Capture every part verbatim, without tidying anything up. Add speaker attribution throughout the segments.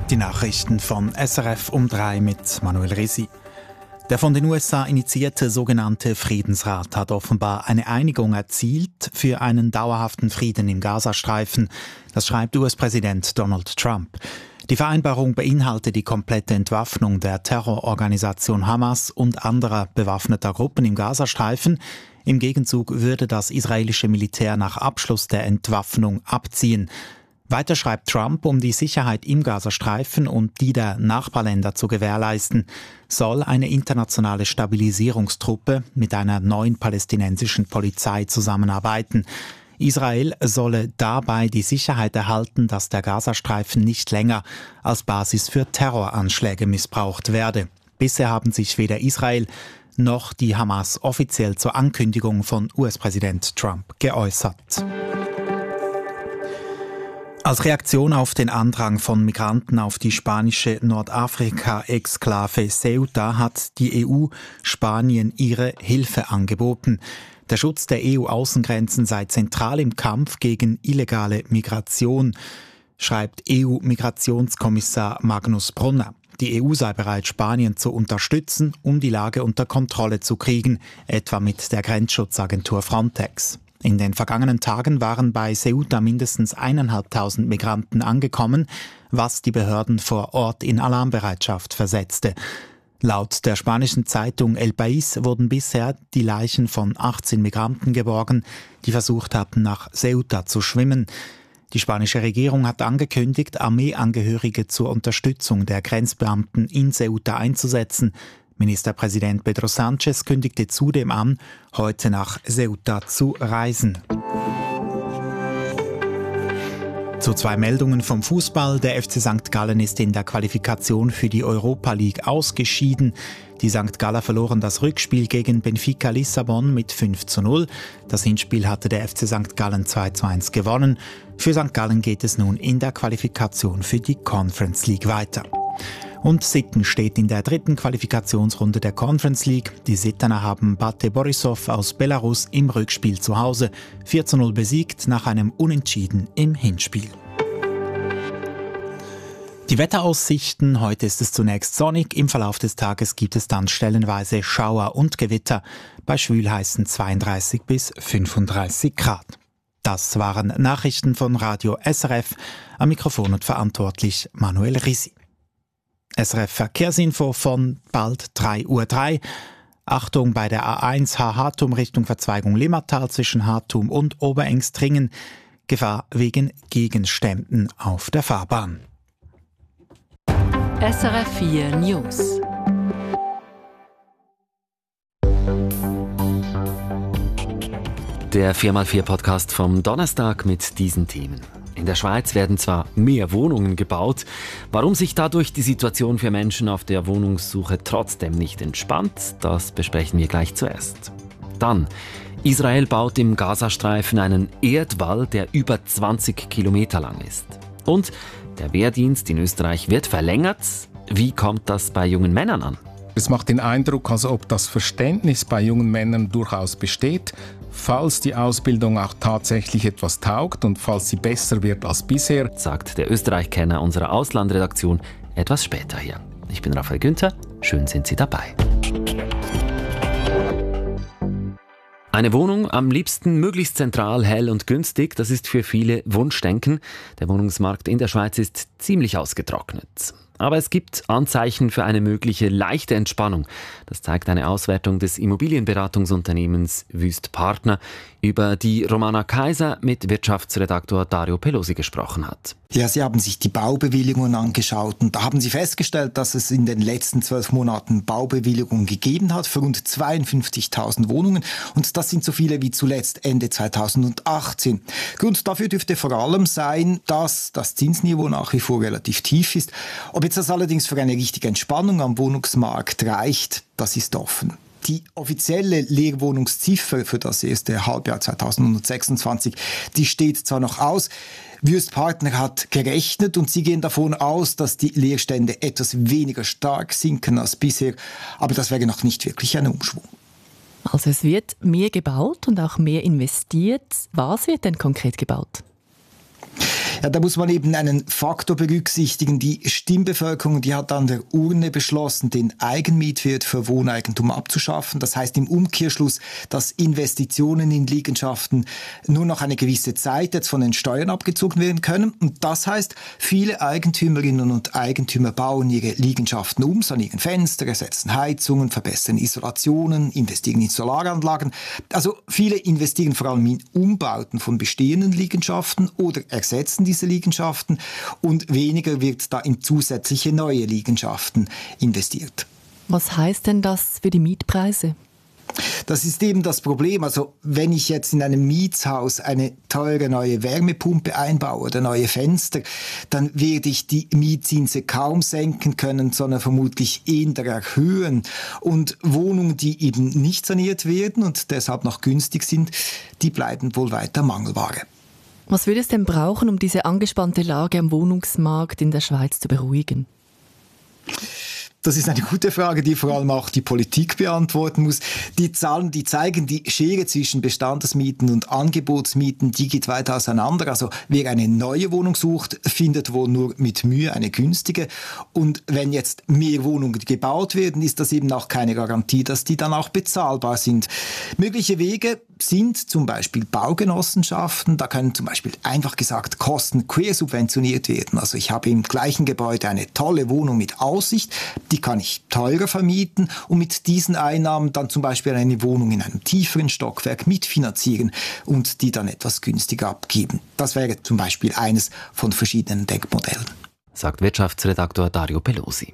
Speaker 1: Die Nachrichten von S R F um drei mit Manuel Risi. Der von den U S A initiierte sogenannte Friedensrat hat offenbar eine Einigung erzielt für einen dauerhaften Frieden im Gazastreifen. Das schreibt U S-Präsident Donald Trump. Die Vereinbarung beinhaltet die komplette Entwaffnung der Terrororganisation Hamas und anderer bewaffneter Gruppen im Gazastreifen. Im Gegenzug würde das israelische Militär nach Abschluss der Entwaffnung abziehen. Weiter schreibt Trump, um die Sicherheit im Gazastreifen und die der Nachbarländer zu gewährleisten, soll eine internationale Stabilisierungstruppe mit einer neuen palästinensischen Polizei zusammenarbeiten. Israel solle dabei die Sicherheit erhalten, dass der Gazastreifen nicht länger als Basis für Terroranschläge missbraucht werde. Bisher haben sich weder Israel noch die Hamas offiziell zur Ankündigung von U S-Präsident Trump geäußert. Als Reaktion auf den Andrang von Migranten auf die spanische Nordafrika-Exklave Ceuta hat die E U Spanien ihre Hilfe angeboten. Der Schutz der E U-Außengrenzen sei zentral im Kampf gegen illegale Migration, schreibt E U-Migrationskommissar Magnus Brunner. Die E U sei bereit, Spanien zu unterstützen, um die Lage unter Kontrolle zu kriegen, etwa mit der Grenzschutzagentur Frontex. In den vergangenen Tagen waren bei Ceuta mindestens eineinhalbtausend Migranten angekommen, was die Behörden vor Ort in Alarmbereitschaft versetzte. Laut der spanischen Zeitung El País wurden bisher die Leichen von achtzehn Migranten geborgen, die versucht hatten, nach Ceuta zu schwimmen. Die spanische Regierung hat angekündigt, Armeeangehörige zur Unterstützung der Grenzbeamten in Ceuta einzusetzen. Ministerpräsident Pedro Sánchez kündigte zudem an, heute nach Ceuta zu reisen. Zu zwei Meldungen vom Fußball. Der F C Sankt Gallen ist in der Qualifikation für die Europa League ausgeschieden. Die Sankt Galler verloren das Rückspiel gegen Benfica Lissabon mit fünf zu null. Das Hinspiel hatte der F C Sankt Gallen zwei zu eins gewonnen. Für Sankt Gallen geht es nun in der Qualifikation für die Conference League weiter. Und Sitten steht in der dritten Qualifikationsrunde der Conference League. Die Sittener haben Bate Borisov aus Belarus im Rückspiel zu Hause vier zu null besiegt nach einem Unentschieden im Hinspiel. Die Wetteraussichten: Heute ist es zunächst sonnig, im Verlauf des Tages gibt es dann stellenweise Schauer und Gewitter bei schwülheißen zweiunddreißig bis fünfunddreißig Grad. Das waren Nachrichten von Radio S R F. Am Mikrofon und verantwortlich Manuel Risi. S R F Verkehrsinfo von bald drei Uhr drei. Achtung bei der A eins H-Hartum Richtung Verzweigung Limmatal zwischen Hartum und Oberengstringen. Gefahr wegen Gegenständen auf der Fahrbahn.
Speaker 2: S R F vier News.
Speaker 3: Der vier mal vier Podcast vom Donnerstag mit diesen Themen. In der Schweiz werden zwar mehr Wohnungen gebaut, warum sich dadurch die Situation für Menschen auf der Wohnungssuche trotzdem nicht entspannt, das besprechen wir gleich zuerst. Dann, Israel baut im Gazastreifen einen Erdwall, der über zwanzig Kilometer lang ist. Und der Wehrdienst in Österreich wird verlängert. Wie kommt das bei jungen Männern an?
Speaker 4: Es macht den Eindruck, als ob das Verständnis bei jungen Männern durchaus besteht, falls die Ausbildung auch tatsächlich etwas taugt und falls sie besser wird als bisher,
Speaker 3: sagt der Österreich-Kenner unserer Auslandredaktion etwas später hier. Ich bin Raphael Günther, schön sind Sie dabei. Eine Wohnung am liebsten möglichst zentral, hell und günstig, das ist für viele Wunschdenken. Der Wohnungsmarkt in der Schweiz ist ziemlich ausgetrocknet. Aber es gibt Anzeichen für eine mögliche leichte Entspannung. Das zeigt eine Auswertung des Immobilienberatungsunternehmens Wüst Partner, über die Romana Kaiser mit Wirtschaftsredaktor Dario Pelosi gesprochen hat.
Speaker 5: Ja, Sie haben sich die Baubewilligungen angeschaut und da haben Sie festgestellt, dass es in den letzten zwölf Monaten Baubewilligungen gegeben hat für rund zweiundfünfzigtausend Wohnungen und das sind so viele wie zuletzt Ende zweitausendachtzehn. Grund dafür dürfte vor allem sein, dass das Zinsniveau nach wie vor relativ tief ist. Ob jetzt das allerdings für eine richtige Entspannung am Wohnungsmarkt reicht, das ist offen. Die offizielle Leerwohnungsziffer für das erste Halbjahr zweitausendsechsundzwanzig, die steht zwar noch aus. Wüst Partner hat gerechnet und sie gehen davon aus, dass die Leerstände etwas weniger stark sinken als bisher. Aber das wäre noch nicht wirklich ein Umschwung.
Speaker 2: Also es wird mehr gebaut und auch mehr investiert. Was wird denn konkret gebaut?
Speaker 5: Ja, da muss man eben einen Faktor berücksichtigen. Die Stimmbevölkerung, die hat an der Urne beschlossen, den Eigenmietwert für Wohneigentum abzuschaffen. Das heißt im Umkehrschluss, dass Investitionen in Liegenschaften nur noch eine gewisse Zeit jetzt von den Steuern abgezogen werden können. Und das heißt, viele Eigentümerinnen und Eigentümer bauen ihre Liegenschaften um, sanieren Fenster, ersetzen Heizungen, verbessern Isolationen, investieren in Solaranlagen. Also viele investieren vor allem in Umbauten von bestehenden Liegenschaften oder ersetzen diese Liegenschaften und weniger wird da in zusätzliche neue Liegenschaften investiert.
Speaker 2: Was heißt denn das für die Mietpreise?
Speaker 5: Das ist eben das Problem. Also wenn ich jetzt in einem Mietshaus eine teure neue Wärmepumpe einbaue oder neue Fenster, dann werde ich die Mietzinse kaum senken können, sondern vermutlich eher erhöhen. Und Wohnungen, die eben nicht saniert werden und deshalb noch günstig sind, die bleiben wohl weiter Mangelware.
Speaker 2: Was würde es denn brauchen, um diese angespannte Lage am Wohnungsmarkt in der Schweiz zu beruhigen?
Speaker 5: Das ist eine gute Frage, die vor allem auch die Politik beantworten muss. Die Zahlen, die zeigen, die Schere zwischen Bestandsmieten und Angebotsmieten, die geht weiter auseinander. Also wer eine neue Wohnung sucht, findet wohl nur mit Mühe eine günstige. Und wenn jetzt mehr Wohnungen gebaut werden, ist das eben auch keine Garantie, dass die dann auch bezahlbar sind. Mögliche Wege sind zum Beispiel Baugenossenschaften. Da können zum Beispiel einfach gesagt Kosten quersubventioniert werden. Also ich habe im gleichen Gebäude eine tolle Wohnung mit Aussicht, die kann ich teurer vermieten und mit diesen Einnahmen dann zum Beispiel eine Wohnung in einem tieferen Stockwerk mitfinanzieren und die dann etwas günstiger abgeben. Das wäre zum Beispiel eines von verschiedenen Denkmodellen.
Speaker 3: Sagt Wirtschaftsredaktor Dario Pelosi.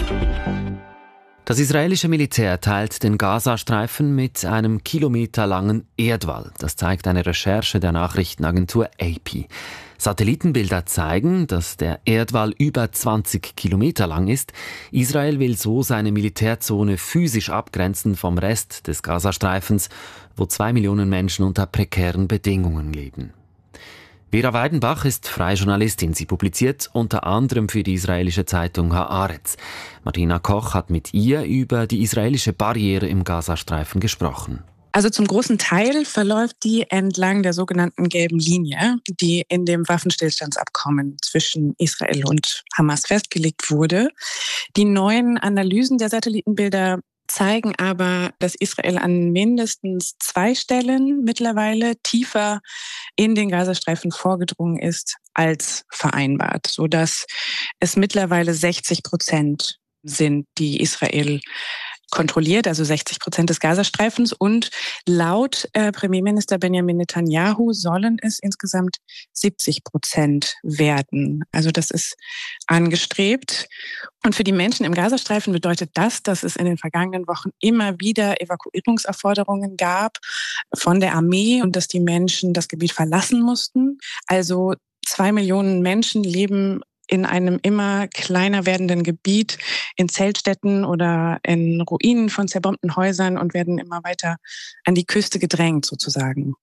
Speaker 3: Das israelische Militär teilt den Gazastreifen mit einem kilometerlangen Erdwall. Das zeigt eine Recherche der Nachrichtenagentur A P. Satellitenbilder zeigen, dass der Erdwall über zwanzig Kilometer lang ist. Israel will so seine Militärzone physisch abgrenzen vom Rest des Gazastreifens, wo zwei Millionen Menschen unter prekären Bedingungen leben. Vera Weidenbach ist freie Journalistin. Sie publiziert unter anderem für die israelische Zeitung Haaretz. Martina Koch hat mit ihr über die israelische Barriere im Gazastreifen gesprochen.
Speaker 6: Also zum großen Teil verläuft die entlang der sogenannten gelben Linie, die in dem Waffenstillstandsabkommen zwischen Israel und Hamas festgelegt wurde. Die neuen Analysen der Satellitenbilder zeigen aber, dass Israel an mindestens zwei Stellen mittlerweile tiefer in den Gazastreifen vorgedrungen ist als vereinbart, sodass es mittlerweile sechzig Prozent sind, die Israel kontrolliert, also sechzig Prozent des Gazastreifens. Und laut äh, Premierminister Benjamin Netanyahu sollen es insgesamt siebzig Prozent werden. Also das ist angestrebt. Und für die Menschen im Gazastreifen bedeutet das, dass es in den vergangenen Wochen immer wieder Evakuierungsaufforderungen gab von der Armee und dass die Menschen das Gebiet verlassen mussten. Also zwei Millionen Menschen leben in einem immer kleiner werdenden Gebiet, in Zeltstätten oder in Ruinen von zerbombten Häusern und werden immer weiter an die Küste gedrängt sozusagen.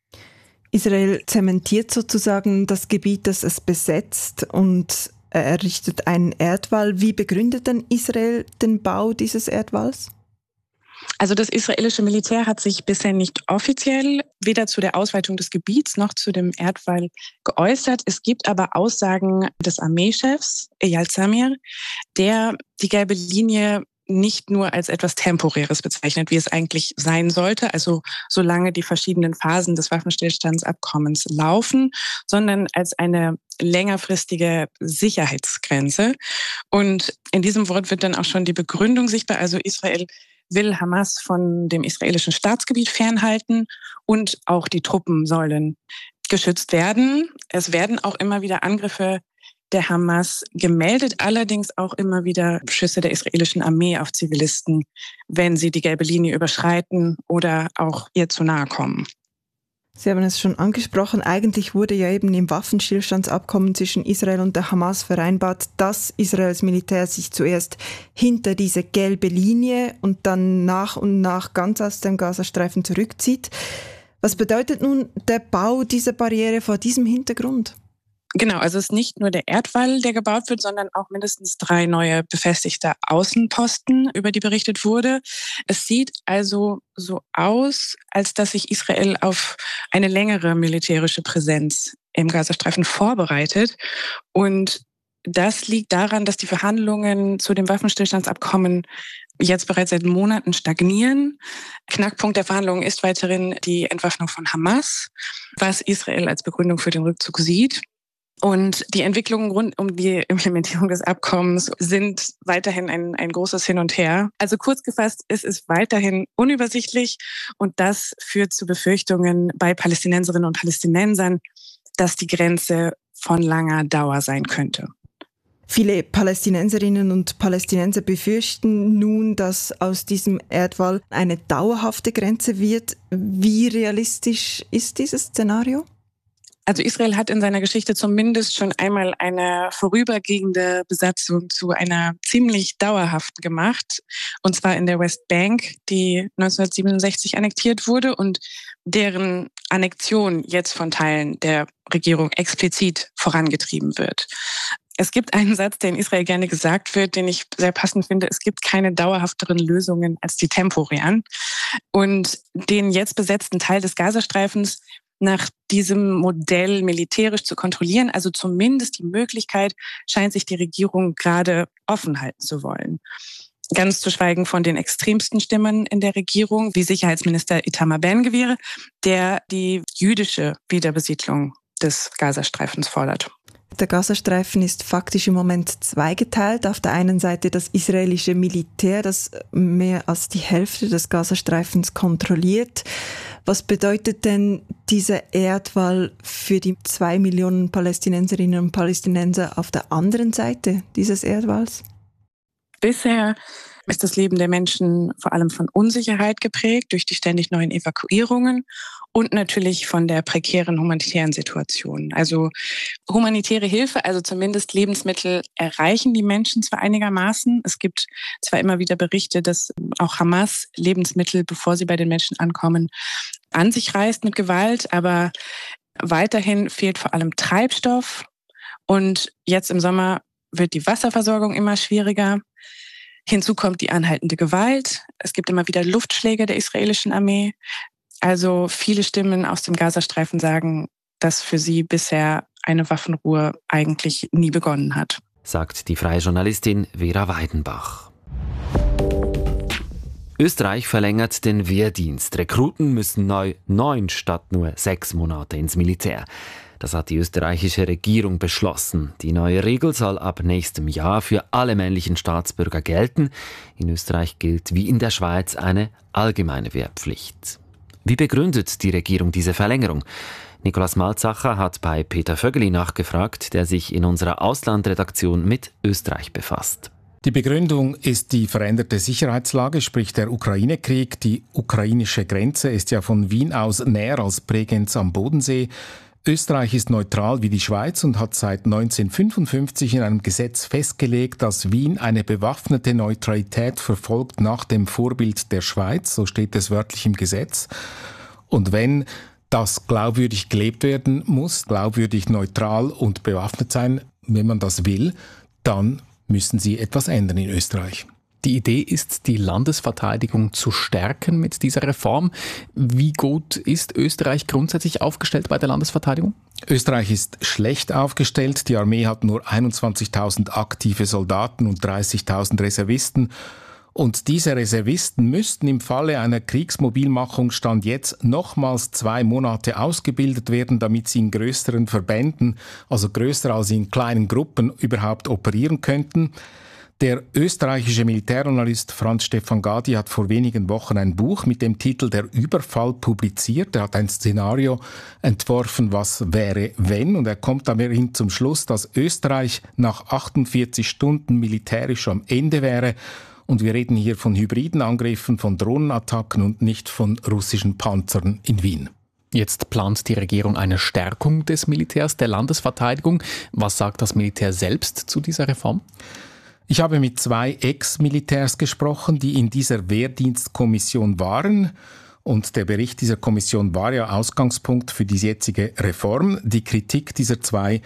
Speaker 7: Israel zementiert sozusagen das Gebiet, das es besetzt und errichtet einen Erdwall. Wie begründet denn Israel den Bau dieses Erdwalls?
Speaker 6: Also das israelische Militär hat sich bisher nicht offiziell weder zu der Ausweitung des Gebiets noch zu dem Erdwall geäußert. Es gibt aber Aussagen des Armeechefs, Eyal Zamir, der die gelbe Linie nicht nur als etwas Temporäres bezeichnet, wie es eigentlich sein sollte, also solange die verschiedenen Phasen des Waffenstillstandsabkommens laufen, sondern als eine längerfristige Sicherheitsgrenze. Und in diesem Wort wird dann auch schon die Begründung sichtbar. Also Israel will Hamas von dem israelischen Staatsgebiet fernhalten und auch die Truppen sollen geschützt werden. Es werden auch immer wieder Angriffe der Hamas gemeldet, allerdings auch immer wieder Schüsse der israelischen Armee auf Zivilisten, wenn sie die gelbe Linie überschreiten oder auch ihr zu nahe kommen.
Speaker 7: Sie haben es schon angesprochen, eigentlich wurde ja eben im Waffenstillstandsabkommen zwischen Israel und der Hamas vereinbart, dass Israels Militär sich zuerst hinter diese gelbe Linie und dann nach und nach ganz aus dem Gazastreifen zurückzieht. Was bedeutet nun der Bau dieser Barriere vor diesem Hintergrund?
Speaker 6: Genau, also es ist nicht nur der Erdwall, der gebaut wird, sondern auch mindestens drei neue befestigte Außenposten, über die berichtet wurde. Es sieht also so aus, als dass sich Israel auf eine längere militärische Präsenz im Gazastreifen vorbereitet. Und das liegt daran, dass die Verhandlungen zu dem Waffenstillstandsabkommen jetzt bereits seit Monaten stagnieren. Knackpunkt der Verhandlungen ist weiterhin die Entwaffnung von Hamas, was Israel als Begründung für den Rückzug sieht. Und die Entwicklungen rund um die Implementierung des Abkommens sind weiterhin ein, ein großes Hin und Her. Also kurz gefasst, es ist weiterhin unübersichtlich und das führt zu Befürchtungen bei Palästinenserinnen und Palästinensern, dass die Grenze von langer Dauer sein könnte.
Speaker 7: Viele Palästinenserinnen und Palästinenser befürchten nun, dass aus diesem Erdwall eine dauerhafte Grenze wird. Wie realistisch ist dieses Szenario?
Speaker 6: Also Israel hat in seiner Geschichte zumindest schon einmal eine vorübergehende Besatzung zu einer ziemlich dauerhaften gemacht. Und zwar in der Westbank, die neunzehnhundertsiebenundsechzig annektiert wurde und deren Annexion jetzt von Teilen der Regierung explizit vorangetrieben wird. Es gibt einen Satz, der in Israel gerne gesagt wird, den ich sehr passend finde. Es gibt keine dauerhafteren Lösungen als die temporären. Und den jetzt besetzten Teil des Gazastreifens nach diesem Modell militärisch zu kontrollieren, also zumindest die Möglichkeit, scheint sich die Regierung gerade offen halten zu wollen. Ganz zu schweigen von den extremsten Stimmen in der Regierung, wie Sicherheitsminister Itamar Ben-Gvir, der die jüdische Wiederbesiedlung des Gazastreifens fordert.
Speaker 7: Der Gazastreifen ist faktisch im Moment zweigeteilt. Auf der einen Seite das israelische Militär, das mehr als die Hälfte des Gazastreifens kontrolliert. Was bedeutet denn dieser Erdwall für die zwei Millionen Palästinenserinnen und Palästinenser auf der anderen Seite dieses Erdwalls?
Speaker 6: Bisher ist das Leben der Menschen vor allem von Unsicherheit geprägt durch die ständig neuen Evakuierungen und natürlich von der prekären humanitären Situation. Also humanitäre Hilfe, also zumindest Lebensmittel, erreichen die Menschen zwar einigermaßen. Es gibt zwar immer wieder Berichte, dass auch Hamas Lebensmittel, bevor sie bei den Menschen ankommen, an sich reißt mit Gewalt, aber weiterhin fehlt vor allem Treibstoff und jetzt im Sommer wird die Wasserversorgung immer schwieriger. Hinzu kommt die anhaltende Gewalt. Es gibt immer wieder Luftschläge der israelischen Armee. Also viele Stimmen aus dem Gazastreifen sagen, dass für sie bisher eine Waffenruhe eigentlich nie begonnen hat.
Speaker 3: Sagt die freie Journalistin Vera Weidenbach. Österreich verlängert den Wehrdienst. Rekruten müssen neu neun statt nur sechs Monate ins Militär. Das hat die österreichische Regierung beschlossen. Die neue Regel soll ab nächstem Jahr für alle männlichen Staatsbürger gelten. In Österreich gilt wie in der Schweiz eine allgemeine Wehrpflicht. Wie begründet die Regierung diese Verlängerung? Nikolaus Malzacher hat bei Peter Vögeli nachgefragt, der sich in unserer Auslandredaktion mit Österreich befasst.
Speaker 4: Die Begründung ist die veränderte Sicherheitslage, sprich der Ukraine-Krieg. Die ukrainische Grenze ist ja von Wien aus näher als Bregenz am Bodensee. Österreich ist neutral wie die Schweiz und hat seit neunzehnhundertfünfundfünfzig in einem Gesetz festgelegt, dass Wien eine bewaffnete Neutralität verfolgt nach dem Vorbild der Schweiz, so steht es wörtlich im Gesetz. Und wenn das glaubwürdig gelebt werden muss, glaubwürdig neutral und bewaffnet sein, wenn man das will, dann müssen sie etwas ändern in Österreich.
Speaker 8: Die Idee ist, die Landesverteidigung zu stärken mit dieser Reform. Wie gut ist Österreich grundsätzlich aufgestellt bei der Landesverteidigung?
Speaker 4: Österreich ist schlecht aufgestellt. Die Armee hat nur einundzwanzigtausend aktive Soldaten und dreißigtausend Reservisten. Und diese Reservisten müssten im Falle einer Kriegsmobilmachung Stand jetzt nochmals zwei Monate ausgebildet werden, damit sie in größeren Verbänden, also größer als in kleinen Gruppen, überhaupt operieren könnten. Der österreichische Militäranalyst Franz Stefan Gadi hat vor wenigen Wochen ein Buch mit dem Titel Der Überfall publiziert. Er hat ein Szenario entworfen, was wäre, wenn. Und er kommt immerhin zum Schluss, dass Österreich nach achtundvierzig Stunden militärisch am Ende wäre. Und wir reden hier von hybriden Angriffen, von Drohnenattacken und nicht von russischen Panzern in Wien.
Speaker 8: Jetzt plant die Regierung eine Stärkung des Militärs, der Landesverteidigung. Was sagt das Militär selbst zu dieser Reform?
Speaker 4: Ich habe mit zwei Ex-Militärs gesprochen, die in dieser Wehrdienstkommission waren. Und der Bericht dieser Kommission war ja Ausgangspunkt für die jetzige Reform. Die Kritik dieser zwei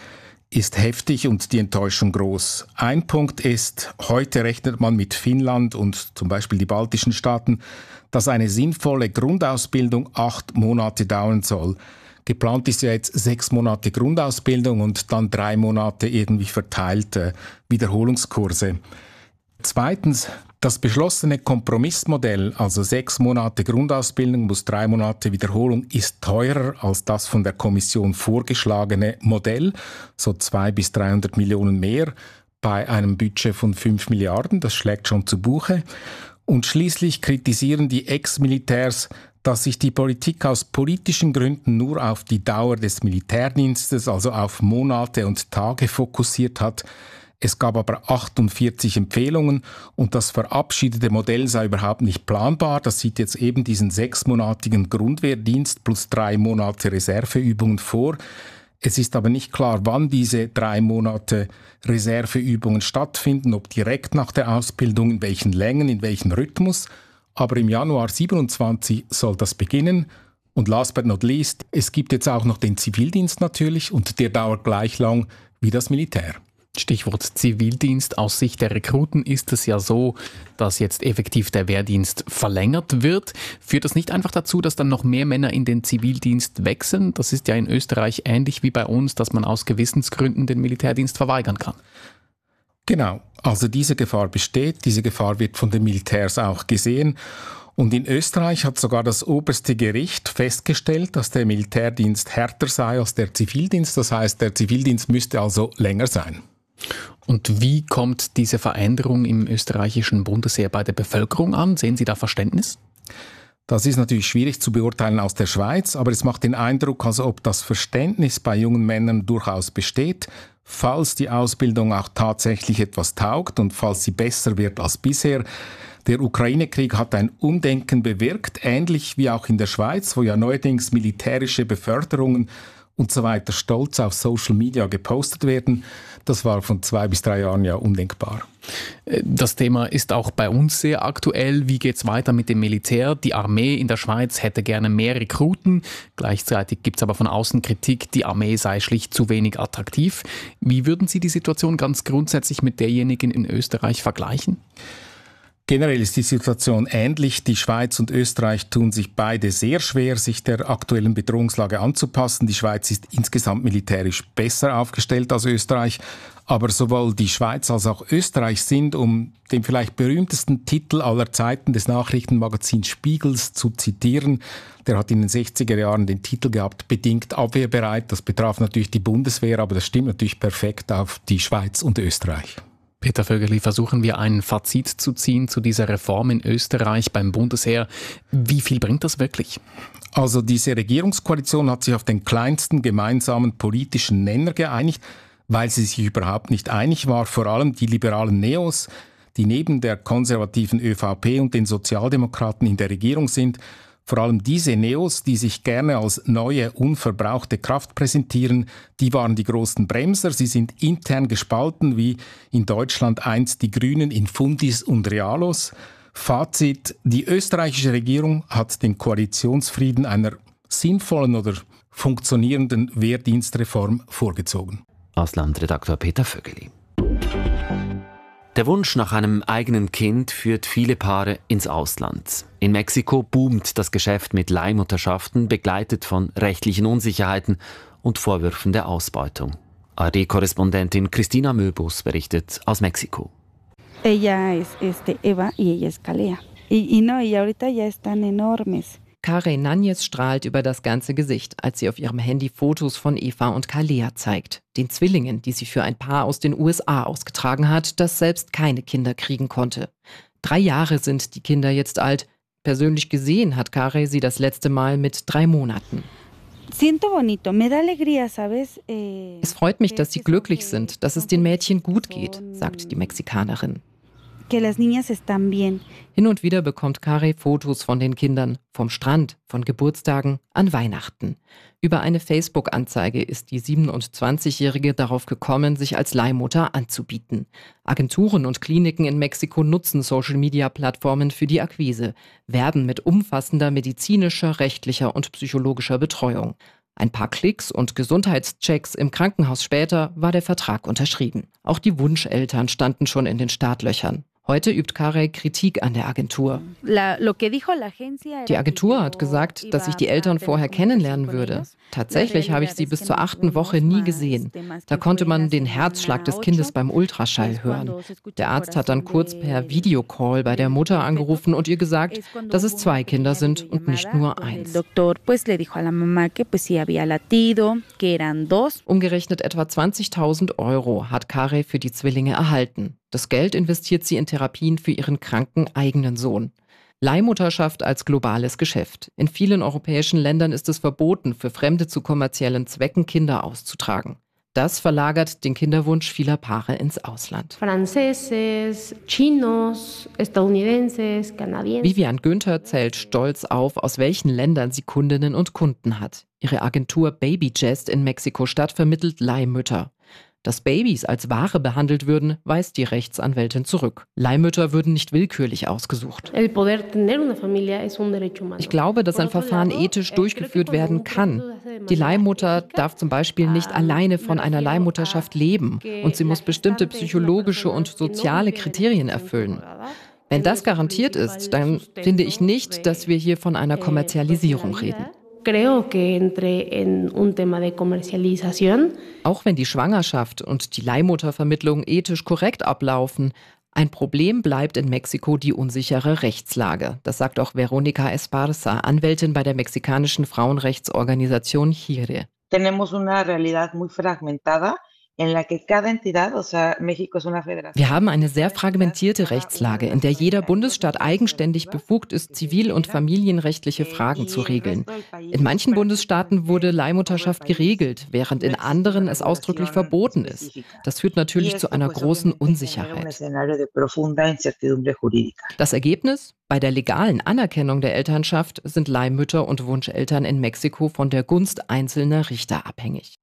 Speaker 4: ist heftig und die Enttäuschung groß. Ein Punkt ist, heute rechnet man mit Finnland und zum Beispiel die baltischen Staaten, dass eine sinnvolle Grundausbildung acht Monate dauern soll. Geplant ist ja jetzt sechs Monate Grundausbildung und dann drei Monate irgendwie verteilte Wiederholungskurse. Zweitens, das beschlossene Kompromissmodell, also sechs Monate Grundausbildung plus drei Monate Wiederholung, ist teurer als das von der Kommission vorgeschlagene Modell, so zweihundert bis dreihundert Millionen mehr bei einem Budget von fünf Milliarden, das schlägt schon zu Buche. Und schließlich kritisieren die Ex-Militärs, dass sich die Politik aus politischen Gründen nur auf die Dauer des Militärdienstes, also auf Monate und Tage fokussiert hat. Es gab aber achtundvierzig Empfehlungen und das verabschiedete Modell sei überhaupt nicht planbar. Das sieht jetzt eben diesen sechsmonatigen Grundwehrdienst plus drei Monate Reserveübungen vor. Es ist aber nicht klar, wann diese drei Monate Reserveübungen stattfinden, ob direkt nach der Ausbildung, in welchen Längen, in welchem Rhythmus. Aber im Januar siebenundzwanzig soll das beginnen. Und last but not least, es gibt jetzt auch noch den Zivildienst natürlich und der dauert gleich lang wie das Militär.
Speaker 8: Stichwort Zivildienst. Aus Sicht der Rekruten ist es ja so, dass jetzt effektiv der Wehrdienst verlängert wird. Führt das nicht einfach dazu, dass dann noch mehr Männer in den Zivildienst wechseln? Das ist ja in Österreich ähnlich wie bei uns, dass man aus Gewissensgründen den Militärdienst verweigern kann.
Speaker 4: Genau, also diese Gefahr besteht, diese Gefahr wird von den Militärs auch gesehen. Und in Österreich hat sogar das oberste Gericht festgestellt, dass der Militärdienst härter sei als der Zivildienst. Das heißt, der Zivildienst müsste also länger sein.
Speaker 8: Und wie kommt diese Veränderung im österreichischen Bundesheer bei der Bevölkerung an? Sehen Sie da Verständnis?
Speaker 4: Das ist natürlich schwierig zu beurteilen aus der Schweiz, aber es macht den Eindruck, als ob das Verständnis bei jungen Männern durchaus besteht, falls die Ausbildung auch tatsächlich etwas taugt und falls sie besser wird als bisher. Der Ukraine-Krieg hat ein Umdenken bewirkt, ähnlich wie auch in der Schweiz, wo ja neuerdings militärische Beförderungen und so weiter stolz auf Social Media gepostet werden. Das war von zwei bis drei Jahren ja undenkbar.
Speaker 8: Das Thema ist auch bei uns sehr aktuell. Wie geht es weiter mit dem Militär? Die Armee in der Schweiz hätte gerne mehr Rekruten. Gleichzeitig gibt es aber von außen Kritik, die Armee sei schlicht zu wenig attraktiv. Wie würden Sie die Situation ganz grundsätzlich mit derjenigen in Österreich vergleichen?
Speaker 4: Generell ist die Situation ähnlich. Die Schweiz und Österreich tun sich beide sehr schwer, sich der aktuellen Bedrohungslage anzupassen. Die Schweiz ist insgesamt militärisch besser aufgestellt als Österreich. Aber sowohl die Schweiz als auch Österreich sind, um den vielleicht berühmtesten Titel aller Zeiten des Nachrichtenmagazins Spiegels zu zitieren, der hat in den sechziger Jahren den Titel gehabt, bedingt abwehrbereit. Das betraf natürlich die Bundeswehr, aber das stimmt natürlich perfekt auf die Schweiz und Österreich.
Speaker 8: Peter Vögeli, versuchen wir ein Fazit zu ziehen zu dieser Reform in Österreich beim Bundesheer. Wie viel bringt das wirklich?
Speaker 4: Also diese Regierungskoalition hat sich auf den kleinsten gemeinsamen politischen Nenner geeinigt, weil sie sich überhaupt nicht einig war. Vor allem die liberalen Neos, die neben der konservativen ÖVP und den Sozialdemokraten in der Regierung sind. Vor allem diese Neos, die sich gerne als neue, unverbrauchte Kraft präsentieren, die waren die großen Bremser. Sie sind intern gespalten, wie in Deutschland einst die Grünen in Fundis und Realos. Fazit, die österreichische Regierung hat den Koalitionsfrieden einer sinnvollen oder funktionierenden Wehrdienstreform vorgezogen.
Speaker 3: Auslandredakteur Peter Vögeli. Der Wunsch nach einem eigenen Kind führt viele Paare ins Ausland. In Mexiko boomt das Geschäft mit Leihmutterschaften, begleitet von rechtlichen Unsicherheiten und Vorwürfen der Ausbeutung. A R D-Korrespondentin Christina Möbus berichtet aus Mexiko.
Speaker 9: Ella es este Eva y ella es Kalea. Y, y no, y ahorita ya están enormes.
Speaker 2: Kare Nanjes strahlt über das ganze Gesicht, als sie auf ihrem Handy Fotos von Eva und Kalea zeigt. Den Zwillingen, die sie für ein Paar aus den U S A ausgetragen hat, das selbst keine Kinder kriegen konnte. Drei Jahre sind die Kinder jetzt alt. Persönlich gesehen hat Kare sie das letzte Mal mit drei Monaten. Es freut mich, dass sie glücklich sind, dass es den Mädchen gut geht, sagt die Mexikanerin. Hin und wieder bekommt Kare Fotos von den Kindern, vom Strand, von Geburtstagen, an Weihnachten. Über eine Facebook-Anzeige ist die siebenundzwanzigjährige darauf gekommen, sich als Leihmutter anzubieten. Agenturen und Kliniken in Mexiko nutzen Social-Media-Plattformen für die Akquise, werben mit umfassender medizinischer, rechtlicher und psychologischer Betreuung. Ein paar Klicks und Gesundheitschecks im Krankenhaus später war der Vertrag unterschrieben. Auch die Wunscheltern standen schon in den Startlöchern. Heute übt Carey Kritik an der Agentur. Die Agentur hat gesagt, dass ich die Eltern vorher kennenlernen würde. Tatsächlich habe ich sie bis zur achten Woche nie gesehen. Da konnte man den Herzschlag des Kindes beim Ultraschall hören. Der Arzt hat dann kurz per Videocall bei der Mutter angerufen und ihr gesagt, dass es zwei Kinder sind und nicht nur eins. Umgerechnet etwa zwanzigtausend Euro hat Carey für die Zwillinge erhalten. Das Geld investiert sie in Therapien für ihren kranken eigenen Sohn. Leihmutterschaft als globales Geschäft. In vielen europäischen Ländern ist es verboten, für Fremde zu kommerziellen Zwecken Kinder auszutragen. Das verlagert den Kinderwunsch vieler Paare ins Ausland.
Speaker 10: Franceses, Chinos, Estadounidenses, Canadienses.
Speaker 2: Vivian Günther zählt stolz auf, aus welchen Ländern sie Kundinnen und Kunden hat. Ihre Agentur Babyjest in Mexiko-Stadt vermittelt Leihmütter. Dass Babys als Ware behandelt würden, weist die Rechtsanwältin zurück. Leihmütter würden nicht willkürlich ausgesucht. Ich glaube, dass ein Verfahren ethisch durchgeführt werden kann. Die Leihmutter darf zum Beispiel nicht alleine von einer Leihmutterschaft leben und sie muss bestimmte psychologische und soziale Kriterien erfüllen. Wenn das garantiert ist, dann finde ich nicht, dass wir hier von einer Kommerzialisierung reden.
Speaker 10: Creo que entre en un tema de comercialización.
Speaker 2: Auch wenn die Schwangerschaft und die Leihmuttervermittlung ethisch korrekt ablaufen, ein Problem bleibt in Mexiko die unsichere Rechtslage. Das sagt auch Veronica Esparza, Anwältin bei der mexikanischen Frauenrechtsorganisation Hire.
Speaker 11: Tenemos una realidad muy fragmentada.
Speaker 2: Wir haben eine sehr fragmentierte Rechtslage, in der jeder Bundesstaat eigenständig befugt ist, zivil- und familienrechtliche Fragen zu regeln. In manchen Bundesstaaten wurde Leihmutterschaft geregelt, während in anderen es ausdrücklich verboten ist. Das führt natürlich zu einer großen Unsicherheit. Das Ergebnis? Bei der legalen Anerkennung der Elternschaft sind Leihmütter und Wunscheltern in Mexiko von der Gunst einzelner Richter abhängig.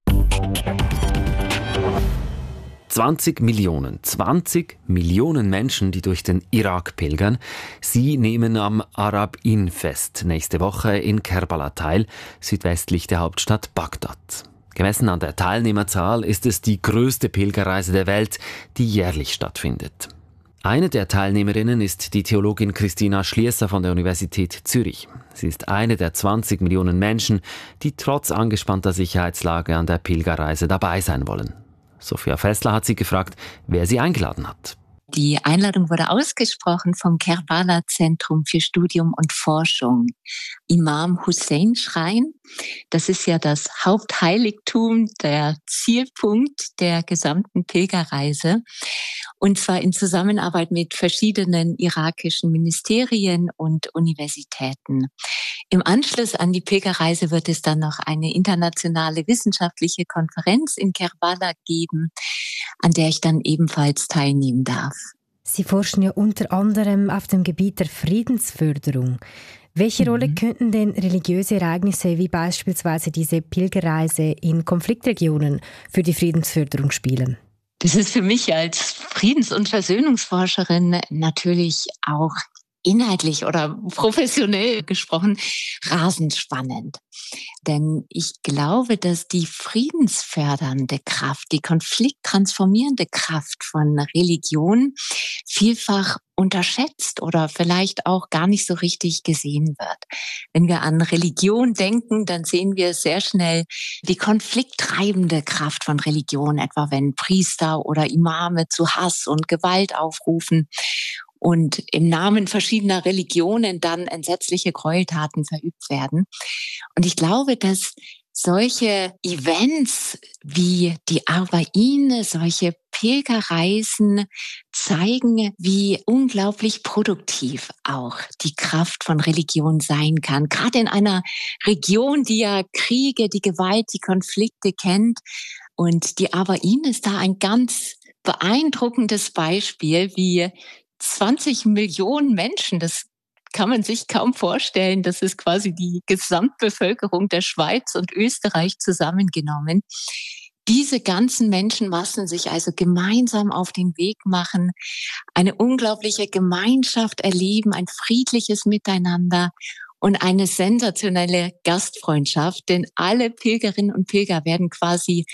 Speaker 3: zwanzig Millionen, zwanzig Millionen Menschen, die durch den Irak pilgern. Sie nehmen am Arab-In-Fest nächste Woche in Kerbala teil, südwestlich der Hauptstadt Bagdad. Gemessen an der Teilnehmerzahl ist es die größte Pilgerreise der Welt, die jährlich stattfindet. Eine der Teilnehmerinnen ist die Theologin Christina Schließer von der Universität Zürich. Sie ist eine der zwanzig Millionen Menschen, die trotz angespannter Sicherheitslage an der Pilgerreise dabei sein wollen. Sophia Fessler hat sie gefragt, wer sie eingeladen hat.
Speaker 12: Die Einladung wurde ausgesprochen vom Kerbala Zentrum für Studium und Forschung. Imam Hussein Schrein, das ist ja das Hauptheiligtum, der Zielpunkt der gesamten Pilgerreise. Und zwar in Zusammenarbeit mit verschiedenen irakischen Ministerien und Universitäten. Im Anschluss an die Pilgerreise wird es dann noch eine internationale wissenschaftliche Konferenz in Kerbala geben, an der ich dann ebenfalls teilnehmen darf.
Speaker 13: Sie forschen ja unter anderem auf dem Gebiet der Friedensförderung. Welche Rolle mhm. könnten denn religiöse Ereignisse wie beispielsweise diese Pilgerreise in Konfliktregionen für die Friedensförderung spielen?
Speaker 12: Das ist für mich als Friedens- und Versöhnungsforscherin natürlich auch inhaltlich oder professionell gesprochen rasend spannend. Denn ich glaube, dass die friedensfördernde Kraft, die konflikttransformierende Kraft von Religion vielfach unterschätzt oder vielleicht auch gar nicht so richtig gesehen wird. Wenn wir an Religion denken, dann sehen wir sehr schnell die konflikttreibende Kraft von Religion, etwa wenn Priester oder Imame zu Hass und Gewalt aufrufen und im Namen verschiedener Religionen dann entsetzliche Gräueltaten verübt werden. Und ich glaube, dass solche Events wie die Arbaine, solche Pilgerreisen zeigen, wie unglaublich produktiv auch die Kraft von Religion sein kann. Gerade in einer Region, die ja Kriege, die Gewalt, die Konflikte kennt. Und die Arbaine ist da ein ganz beeindruckendes Beispiel, wie zwanzig Millionen Menschen, das kann man sich kaum vorstellen, das ist quasi die Gesamtbevölkerung der Schweiz und Österreich zusammengenommen. Diese ganzen Menschenmassen sich also gemeinsam auf den Weg machen, eine unglaubliche Gemeinschaft erleben, ein friedliches Miteinander und eine sensationelle Gastfreundschaft, denn alle Pilgerinnen und Pilger werden quasi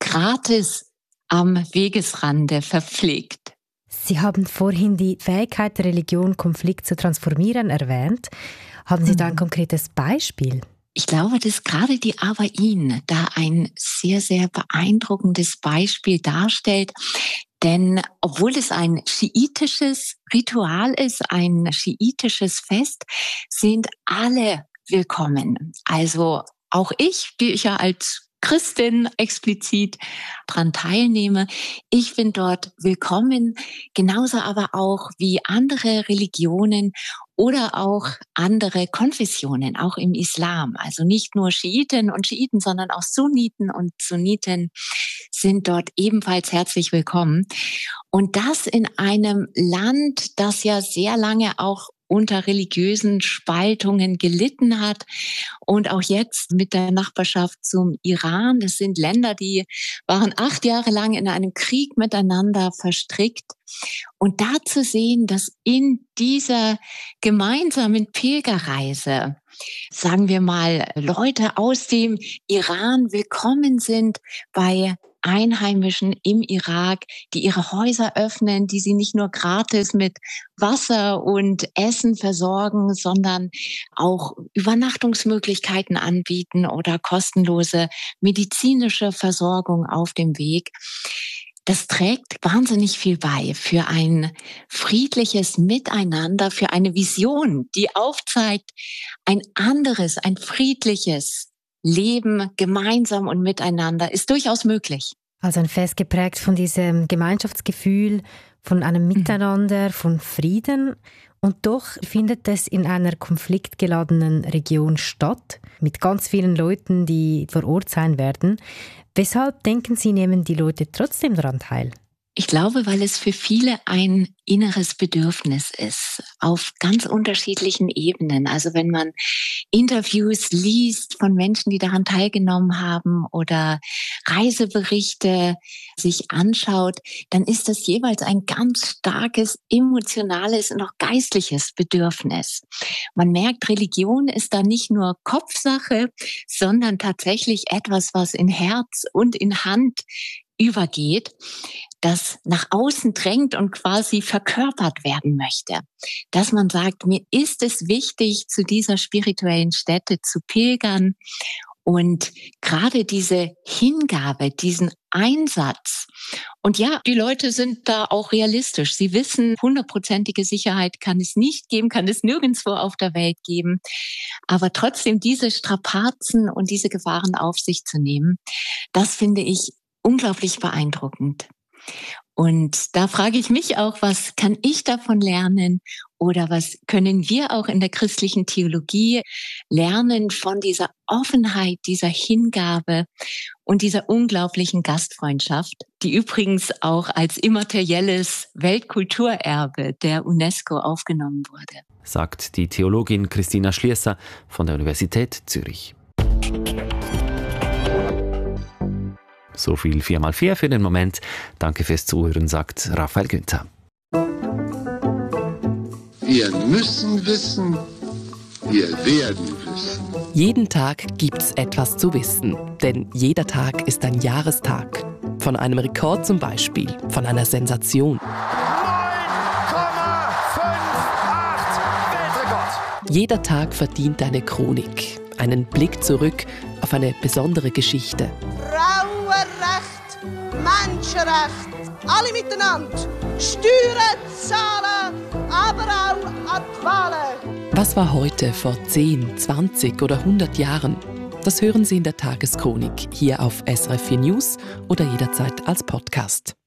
Speaker 12: gratis am Wegesrande verpflegt.
Speaker 13: Sie haben vorhin die Fähigkeit der Religion, Konflikt zu transformieren, erwähnt. Haben Sie da ein konkretes Beispiel?
Speaker 12: Ich glaube, dass gerade die Awain da ein sehr, sehr beeindruckendes Beispiel darstellt. Denn obwohl es ein schiitisches Ritual ist, ein schiitisches Fest, sind alle willkommen. Also auch ich, die ich ja als Christin explizit daran teilnehme. Ich bin dort willkommen, genauso aber auch wie andere Religionen oder auch andere Konfessionen, auch im Islam. Also nicht nur Schiiten und Schiiten, sondern auch Sunniten und Sunniten sind dort ebenfalls herzlich willkommen. Und das in einem Land, das ja sehr lange auch unter religiösen Spaltungen gelitten hat und auch jetzt mit der Nachbarschaft zum Iran. Das sind Länder, die waren acht Jahre lang in einem Krieg miteinander verstrickt. Und da zu sehen, dass in dieser gemeinsamen Pilgerreise, sagen wir mal, Leute aus dem Iran willkommen sind bei Einheimischen im Irak, die ihre Häuser öffnen, die sie nicht nur gratis mit Wasser und Essen versorgen, sondern auch Übernachtungsmöglichkeiten anbieten oder kostenlose medizinische Versorgung auf dem Weg. Das trägt wahnsinnig viel bei für ein friedliches Miteinander, für eine Vision, die aufzeigt, ein anderes, ein friedliches Leben gemeinsam und miteinander ist durchaus möglich.
Speaker 13: Also ein Fest geprägt von diesem Gemeinschaftsgefühl, von einem Miteinander, von Frieden. Und doch findet es in einer konfliktgeladenen Region statt, mit ganz vielen Leuten, die vor Ort sein werden. Weshalb, denken Sie, nehmen die Leute trotzdem daran teil?
Speaker 12: Ich glaube, weil es für viele ein inneres Bedürfnis ist, auf ganz unterschiedlichen Ebenen. Also wenn man Interviews liest von Menschen, die daran teilgenommen haben oder Reiseberichte sich anschaut, dann ist das jeweils ein ganz starkes emotionales und auch geistliches Bedürfnis. Man merkt, Religion ist da nicht nur Kopfsache, sondern tatsächlich etwas, was in Herz und in Hand übergeht, das nach außen drängt und quasi verkörpert werden möchte. Dass man sagt, mir ist es wichtig, zu dieser spirituellen Stätte zu pilgern und gerade diese Hingabe, diesen Einsatz. Und ja, die Leute sind da auch realistisch. Sie wissen, hundertprozentige Sicherheit kann es nicht geben, kann es nirgendwo auf der Welt geben. Aber trotzdem diese Strapazen und diese Gefahren auf sich zu nehmen, das finde ich unglaublich beeindruckend. Und da frage ich mich auch, was kann ich davon lernen oder was können wir auch in der christlichen Theologie lernen von dieser Offenheit, dieser Hingabe und dieser unglaublichen Gastfreundschaft, die übrigens auch als immaterielles Weltkulturerbe der UNESCO aufgenommen wurde.
Speaker 3: Sagt die Theologin Christina Schlierser von der Universität Zürich. So viel vier mal vier für den Moment. Danke fürs Zuhören, sagt Raphael Günther.
Speaker 14: Wir müssen wissen, wir werden wissen.
Speaker 15: Jeden Tag gibt's etwas zu wissen, denn jeder Tag ist ein Jahrestag. Von einem Rekord zum Beispiel, von einer Sensation.
Speaker 16: neun Komma acht Weltrekord!
Speaker 15: Jeder Tag verdient eine Chronik, einen Blick zurück auf eine besondere Geschichte.
Speaker 17: Frauenrecht, Menschenrecht, alle miteinander. Steuern, zahlen, aber auch an die Wahlen.
Speaker 15: Was war heute vor zehn, zwanzig oder hundert Jahren? Das hören Sie in der Tageschronik hier auf S R F vier News oder jederzeit als Podcast.